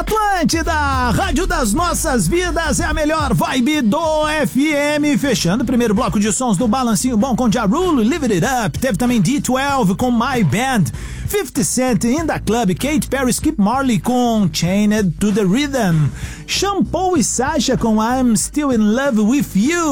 Atlântida, rádio das nossas vidas, é a melhor vibe do FM. Fechando o primeiro bloco de sons do Balancinho Bom com Ja Rule, Live It Up. Teve também D12 com My Band, 50 Cent in the Club, Katy Perry, Skip Marley com Chained to the Rhythm, Shampoo e Sasha com I'm Still in Love with You.